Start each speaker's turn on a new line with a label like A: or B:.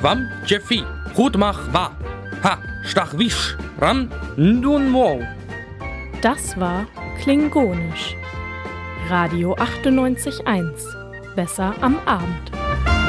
A: Ram, Jeffy, gut mach wa. Ha, stach wisch, ran, nun mo.
B: Das war Klingonisch. Radio 98.1. Besser am Abend.